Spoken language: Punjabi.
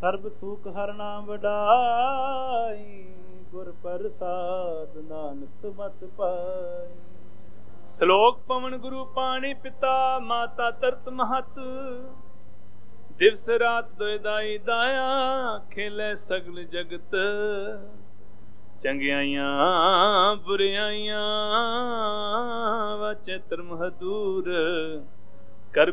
ਸਰਬ ਸੂਖ ਹਰ ਨਾਮ ਵਡਾਈ, ਗੁਰ ਪ੍ਰਸਾਦ ਨਾਨਕ ਮਤ ਪਾਈ। ਸ਼ਲੋਕ ਪਵਨ ਗੁਰੂ ਪਾਣੀ ਪਿਤਾ, ਮਾਤਾ ਤਰਤ ਮਹਤ, ਦਿਵਸ ਰਾਤ ਦੋਇ ਦਾਈ ਦਾਇਆ, ਖੇਲੇ ਸਗਲ ਜਗਤ। ਚੰਗਿਆਈਆਂ ਬੁਰਿਆਈਆਂ ਵਾਚੇ ਧਰਮ ਹਦੂਰ,